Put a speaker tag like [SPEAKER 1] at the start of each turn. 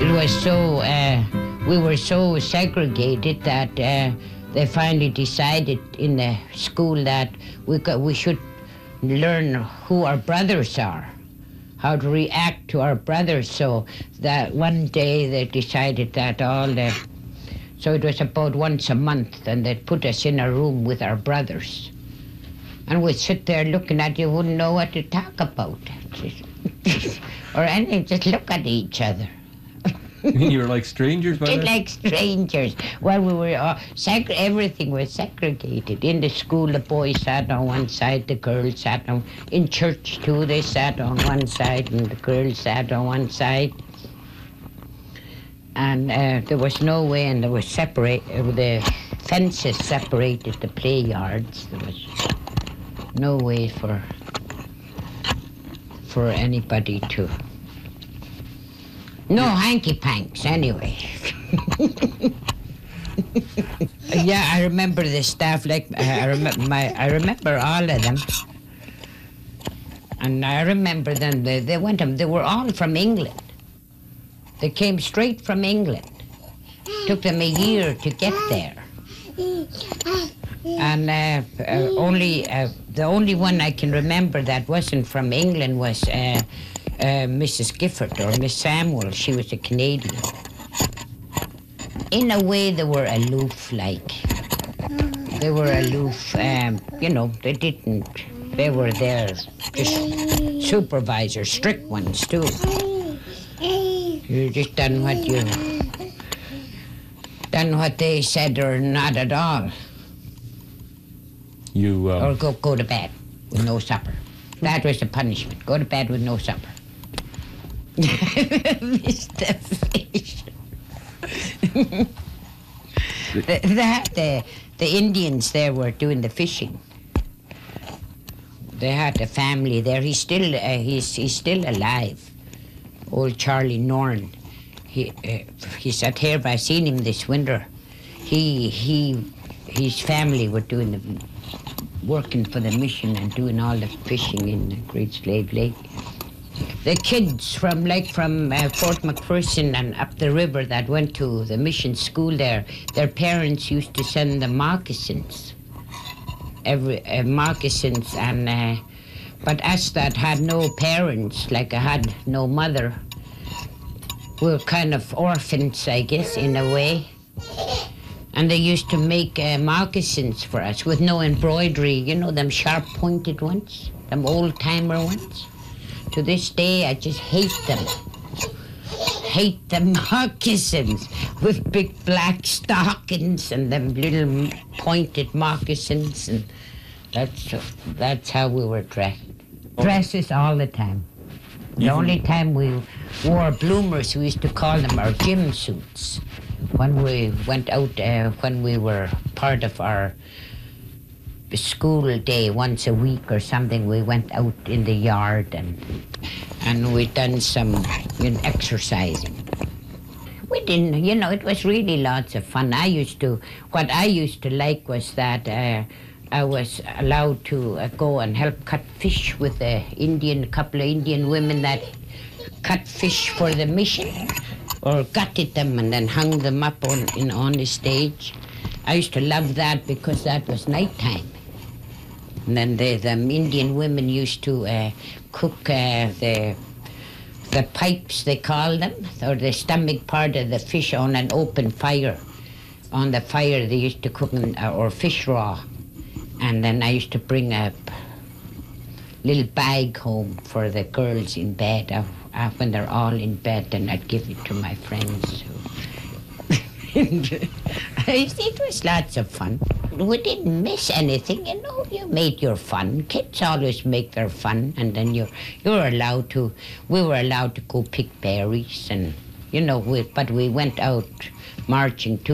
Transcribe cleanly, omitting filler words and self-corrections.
[SPEAKER 1] It was so, we were so segregated that they finally decided in the school that we should learn who our brothers are, how to react to our brothers. So that one day they decided that so it was about once a month, and they'd put us in a room with our brothers. And we'd sit there looking at you, wouldn't know what to talk about. Or anything, just look at each other.
[SPEAKER 2] You were like strangers by
[SPEAKER 1] Just
[SPEAKER 2] then?
[SPEAKER 1] like strangers. Well, we were everything was segregated. In the school, the boys sat on one side, the girls sat on. In church too, they sat on one side, and the girls sat on one side. And there was no way, and there was the fences separated the play yards. There was no way for anybody to. No hanky-panks, anyway. Yeah, I remember the staff. I remember all of them, and I remember them. They were all from England. They came straight from England. Took them a year to get there, and the only one I can remember that wasn't from England was. Mrs. Gifford or Miss Samuel, she was a Canadian. In a way, they were aloof, They were aloof, they were there, just supervisors, strict ones too. You just done what they said or not at all. Or go to bed with no supper. That was the punishment. Go to bed with no supper. Mr. Fish. The Indians there were doing the fishing. They had a family there. He's still alive. Old Charlie Norn. He's at here, but I seen him this winter. His family were working for the mission and doing all the fishing in the Great Slave Lake. The kids from Fort McPherson and up the river that went to the mission school there, their parents used to send them moccasins. Moccasins, and but us that had no parents, like I had no mother, we were kind of orphans, I guess, in a way. And they used to make moccasins for us with no embroidery, them sharp-pointed ones, them old-timer ones. To this day, I just hate them. Hate the moccasins with big black stockings and them little pointed moccasins, and that's how we were dressed. Dresses all the time. The only time we wore bloomers, we used to call them our gym suits. When we went out, when we were part of our school day once a week or something, we went out in the yard and we done some exercising. We didn't, it was really lots of fun. What I used to like was that I was allowed to go and help cut fish with a couple of Indian women that cut fish for the mission, or gutted them and then hung them up on the stage. I used to love that because that was nighttime. And then the Indian women used to cook the pipes, they call them, or the stomach part of the fish on an open fire. On the fire they used to cook or fish raw. And then I used to bring a little bag home for the girls in bed. When they're all in bed, then I'd give it to my friends. It was lots of fun. We didn't miss anything, you made your fun. Kids always make their fun, and then we were allowed to go pick berries, and but we went out marching too.